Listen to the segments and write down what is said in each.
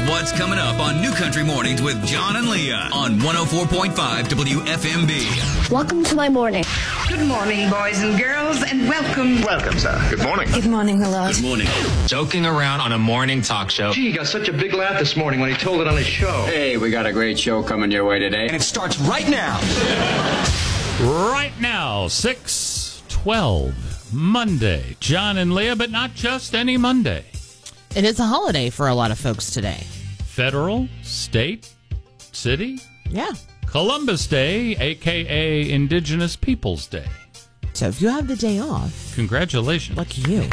what's coming up on New Country Mornings with John and Leah on 104.5 WFMB. Welcome to my morning. Good morning, boys and girls, and welcome. Welcome, sir. Good morning. Good morning, hello. Good morning. Joking around on a morning talk show. Gee, he got such a big laugh this morning when he told it on his show. Hey, we got a great show coming your way today. And it starts right now. Right now, 6/12, Monday. John and Leah, but not just any Monday. It is a holiday for a lot of folks today. Federal, state, city. Yeah. Columbus Day, a.k.a. Indigenous Peoples Day. So if you have the day off, congratulations. lucky you.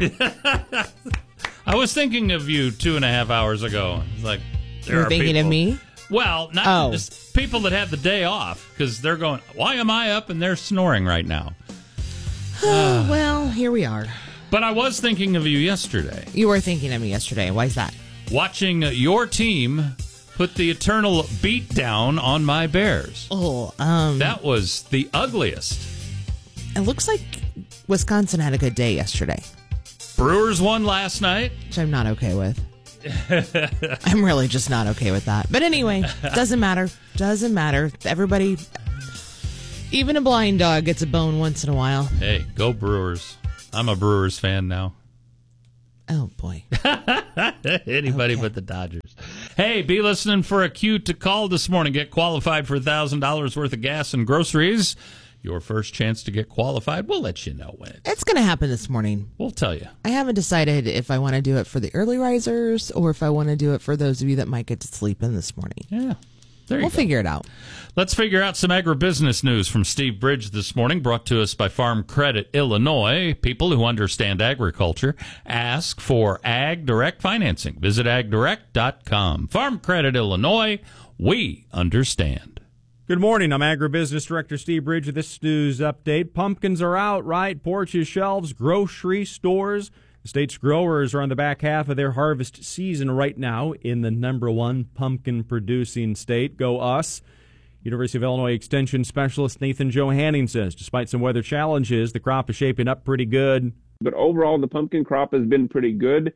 I was thinking of you 2.5 hours ago. It's like, You were thinking of me? Well, not just people that have the day off, because they're going, why am I up? And they're snoring right now. Well, here we are. But I was thinking of you yesterday. You were thinking of me yesterday. Why is that? Watching your team put the eternal beat down on my Bears. That was the ugliest. It looks like Wisconsin had a good day yesterday. Brewers won last night. Which I'm not okay with. I'm really just not okay with that. But anyway, doesn't matter. Doesn't matter. Everybody, even a blind dog gets a bone once in a while. Hey, go Brewers. I'm a Brewers fan now. Oh, boy. Anybody but the Dodgers. Hey, be listening for a cue to call this morning. Get qualified for $1,000 worth of gas and groceries. Your first chance to get qualified. We'll let you know when. It's going to happen this morning. We'll tell you. I haven't decided if I want to do it for the early risers or if I want to do it for those of you that might get to sleep in this morning. Yeah. We'll figure it out. Let's figure out some agribusiness news from Steve Bridge this morning, brought to us by Farm Credit Illinois. People who understand agriculture ask for Ag Direct financing. Visit agdirect.com. Farm Credit Illinois, we understand. Good morning. I'm Agribusiness Director Steve Bridge with this news update. Pumpkins are out, right? Porches, shelves, grocery stores. The state's growers are on the back half of their harvest season right now in the #1 pumpkin-producing state. Go us. University of Illinois Extension Specialist Nathan Johanning says, despite some weather challenges, the crop is shaping up pretty good. But overall, the pumpkin crop has been pretty good.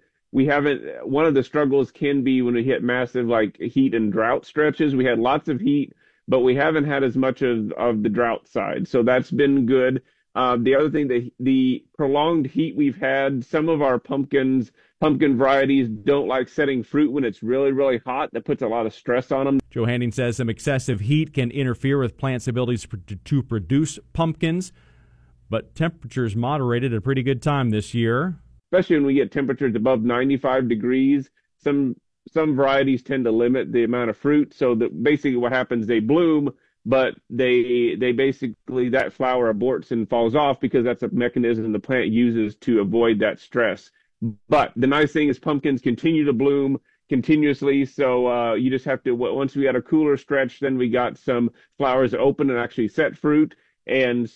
One of the struggles can be when we hit massive heat and drought stretches. We had lots of heat, but we haven't had as much of the drought side. So that's been good. The other thing, the prolonged heat we've had, some of our pumpkin varieties don't like setting fruit when it's really, really hot. That puts a lot of stress on them. Johanning says some excessive heat can interfere with plants' abilities to produce pumpkins, but temperatures moderated at a pretty good time this year. Especially when we get temperatures above 95 degrees. Some varieties tend to limit the amount of fruit, so that basically what happens, they bloom, but they basically, that flower aborts and falls off because that's a mechanism the plant uses to avoid that stress. But the nice thing is pumpkins continue to bloom continuously, so you just have to, once we had a cooler stretch, then we got some flowers that open and actually set fruit, and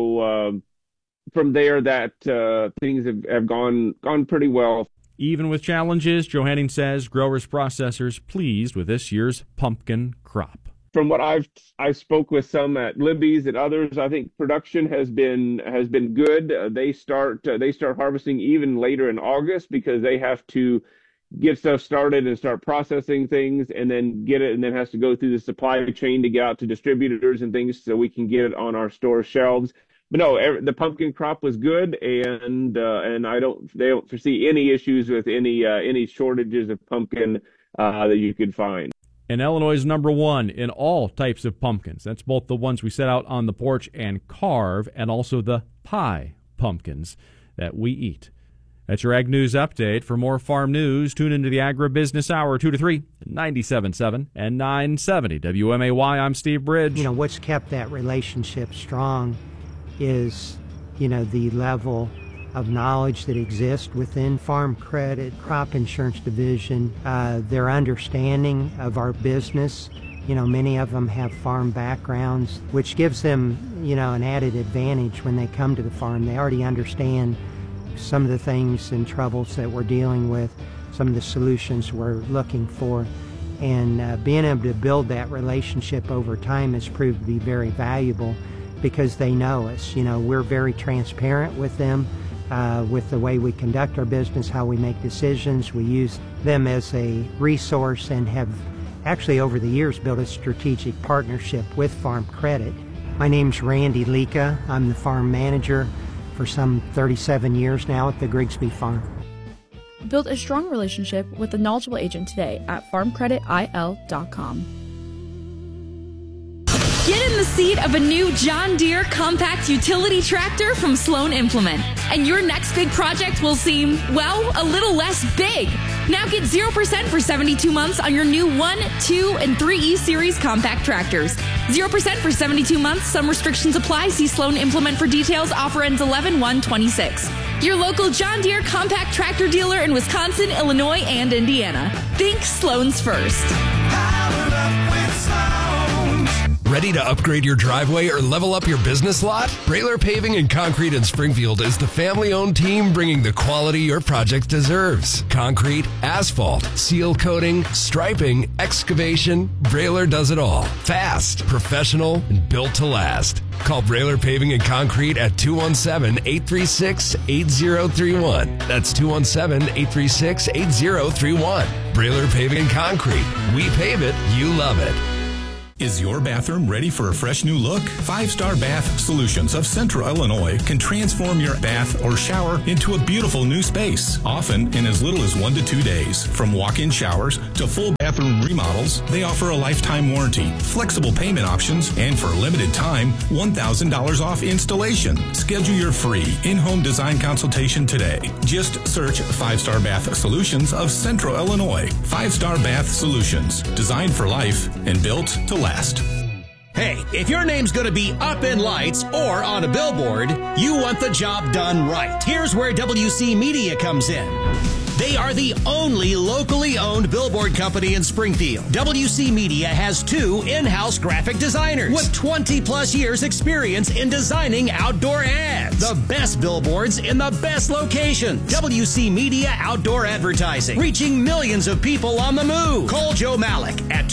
so from there that things have gone pretty well. Even with challenges, Johanning says growers, processors pleased with this year's pumpkin crop. From what I spoke with some at Libby's and others, I think production has been good. They start harvesting even later in August because they have to get stuff started and start processing things and then get it, and then has to go through the supply chain to get out to distributors and things so we can get it on our store shelves. But no, the pumpkin crop was good, and they don't foresee any issues with any shortages of pumpkin that you could find. And Illinois is #1 in all types of pumpkins. That's both the ones we set out on the porch and carve, and also the pie pumpkins that we eat. That's your Ag News Update. For more farm news, tune into the Agribusiness Hour, 2 to 3, 97.7 and 970 WMAY. I'm Steve Bridge. What's kept that relationship strong is, the level of knowledge that exists within Farm Credit, Crop Insurance Division, their understanding of our business. Many of them have farm backgrounds, which gives them, an added advantage when they come to the farm. They already understand some of the things and troubles that we're dealing with, some of the solutions we're looking for. And being able to build that relationship over time has proved to be very valuable because they know us. We're very transparent with them. with the way we conduct our business, how we make decisions. We use them as a resource and have actually over the years built a strategic partnership with Farm Credit. My name's Randy Leka. I'm the farm manager for some 37 years now at the Grigsby Farm. Build a strong relationship with a knowledgeable agent today at farmcreditil.com. Get in the seat of a new John Deere compact utility tractor from Sloan Implement, and your next big project will seem, well, a little less big. Now get 0% for 72 months on your new 1, 2, and 3E Series compact tractors. 0% for 72 months. Some restrictions apply. See Sloan Implement for details. Offer ends 11/1/26. Your local John Deere compact tractor dealer in Wisconsin, Illinois, and Indiana. Think Sloan's first. Ready to upgrade your driveway or level up your business lot? Brailer Paving and Concrete in Springfield is the family-owned team bringing the quality your project deserves. Concrete, asphalt, seal coating, striping, excavation, Brailer does it all. Fast, professional, and built to last. Call Brailer Paving and Concrete at 217-836-8031. That's 217-836-8031. Brailer Paving and Concrete. We pave it, you love it. Is your bathroom ready for a fresh new look? 5-Star Bath Solutions of Central Illinois can transform your bath or shower into a beautiful new space, often in as little as 1 to 2 days. From walk-in showers to full bathroom remodels, they offer a lifetime warranty, flexible payment options, and for a limited time, $1,000 off installation. Schedule your free in-home design consultation today. Just search 5-Star Bath Solutions of Central Illinois. 5-Star Bath Solutions, designed for life and built to last. Hey, if your name's going to be up in lights or on a billboard, you want the job done right. Here's where WC Media comes in. They are the only locally owned billboard company in Springfield. WC Media has 2 in-house graphic designers with 20-plus years experience in designing outdoor ads. The best billboards in the best locations. WC Media Outdoor Advertising, reaching millions of people on the move. Call Joe Malik at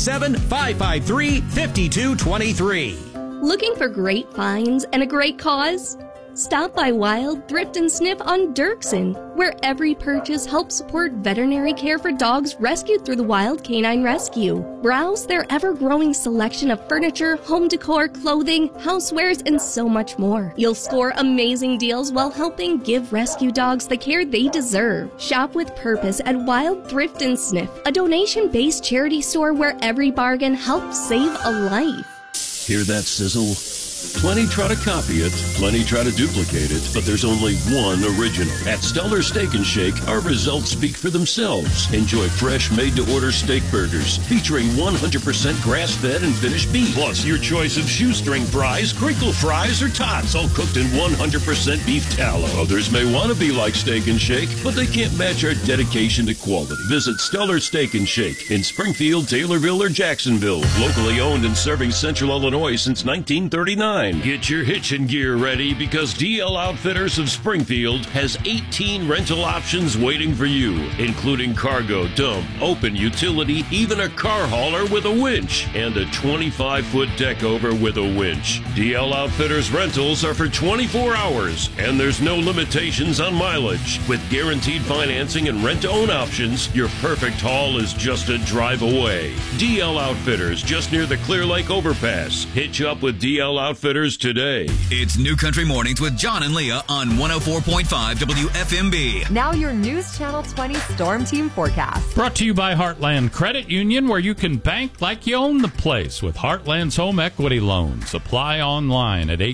217-553-5223. Looking for great finds and a great cause? Stop by Wild Thrift and Sniff on Dirksen, where every purchase helps support veterinary care for dogs rescued through the Wild Canine Rescue. Browse their ever-growing selection of furniture, home decor, clothing, housewares, and so much more. You'll score amazing deals while helping give rescue dogs the care they deserve. Shop with purpose at Wild Thrift and Sniff, a donation-based charity store where every bargain helps save a life. Hear that sizzle? Plenty try to copy it, plenty try to duplicate it, but there's only one original. At Stellar Steak & Shake, our results speak for themselves. Enjoy fresh, made-to-order steak burgers featuring 100% grass-fed and finished beef. Plus, your choice of shoestring fries, crinkle fries, or tots, all cooked in 100% beef tallow. Others may want to be like Steak & Shake, but they can't match our dedication to quality. Visit Stellar Steak & Shake in Springfield, Taylorville, or Jacksonville. Locally owned and serving Central Illinois since 1939. Get your hitching gear ready because DL Outfitters of Springfield has 18 rental options waiting for you, including cargo, dump, open utility, even a car hauler with a winch, and a 25-foot deck over with a winch. DL Outfitters rentals are for 24 hours, and there's no limitations on mileage. With guaranteed financing and rent-to-own options, your perfect haul is just a drive away. DL Outfitters, just near the Clear Lake Overpass. Hitch up with DL Outfitters today. It's New Country Mornings with John and Leah on 104.5 WFMB. Now your News Channel 20 Storm Team forecast. Brought to you by Heartland Credit Union, where you can bank like you own the place with Heartland's home equity loans. Apply online at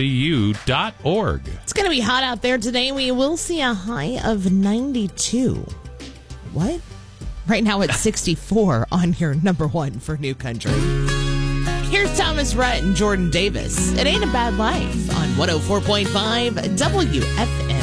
hcu.org. It's going to be hot out there today. We will see a high of 92. What? Right now it's 64 on your number one for New Country. Here's Thomas Rhett and Jordan Davis. It Ain't a Bad Life on 104.5 WFM.